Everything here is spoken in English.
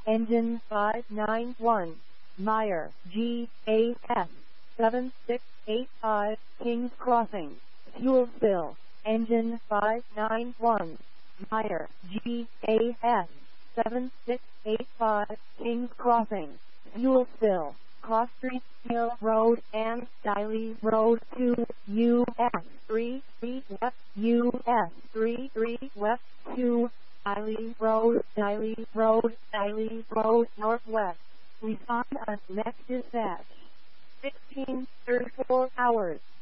engine 591, Meyer, GAS 7685, Kings Crossing, fuel spill, engine 591, Meyer, GAS 7685, Kings Crossing, fuel spill, Cross Street, Hill Road, and Diley Road 2, US 33 West, US 33 West 2, Diley Road, Northwest. Respond us next dispatch. 16:34 hours.